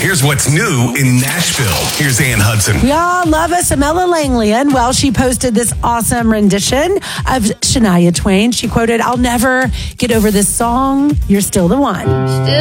Here's what's new in Nashville. Here's Ann Hudson. We all love us some Ella Langley. Well, she posted this awesome rendition of Shania Twain. She quoted, "I'll never get over this song. You're still the one." Still